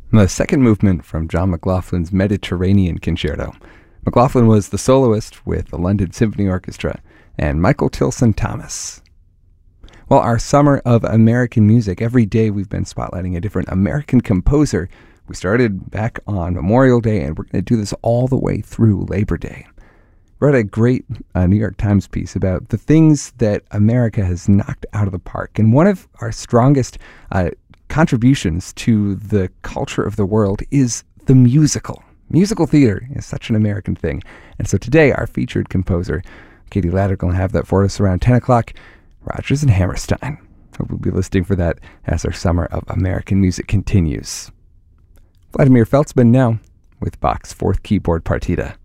The second movement from John McLaughlin's Mediterranean Concerto. McLaughlin was the soloist with the London Symphony Orchestra and Michael Tilson Thomas. Well, our Summer of American Music, every day we've been spotlighting a different American composer. We started back on Memorial Day, and we're going to do this all the way through Labor Day. Wrote a great New York Times piece about the things that America has knocked out of the park. And one of our strongest contributions to the culture of the world is the musical. Musical theater is such an American thing. And so today, our featured composer, Katie Laddick, will have that for us around 10 o'clock, Rodgers and Hammerstein. Hope we'll be listening for that as our Summer of American Music continues. Vladimir Feltzman now with Bach's Fourth Keyboard Partita.